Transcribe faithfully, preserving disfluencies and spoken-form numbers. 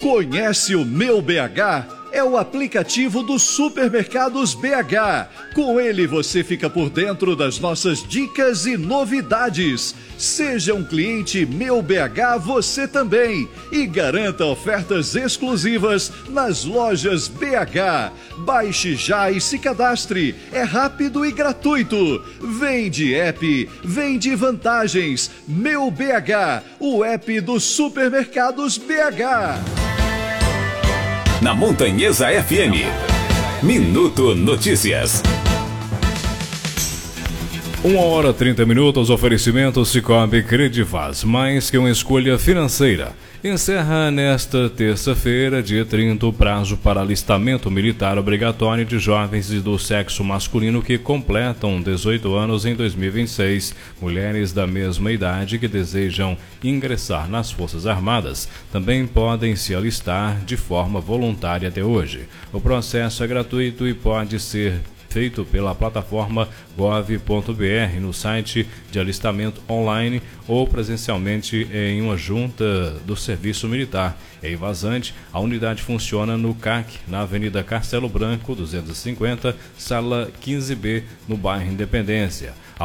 Conhece o Meu B H? É o aplicativo dos Supermercados B H. Com ele você fica por dentro das nossas dicas e novidades. Seja um cliente Meu B H você também e garanta ofertas exclusivas nas lojas B H. Baixe já e se cadastre. É rápido e gratuito. Vem de app, vem de vantagens. Meu B H, o app dos Supermercados B H. Na Montanhesa F M, Minuto Notícias. Uma hora trinta minutos, oferecimento Cicobi Credivaz, mais que uma escolha financeira. Encerra nesta terça-feira, dia trinta, o prazo para alistamento militar obrigatório de jovens e do sexo masculino que completam dezoito anos em dois mil e vinte e seis. Mulheres da mesma idade que desejam ingressar nas Forças Armadas também podem se alistar de forma voluntária até hoje. O processo é gratuito e pode ser feito pela plataforma gov ponto br no site de alistamento online ou presencialmente em uma junta do Serviço Militar. Em Vazante, a unidade funciona no C A C, na Avenida Castelo Branco, duzentos e cinquenta, sala quinze B, no bairro Independência.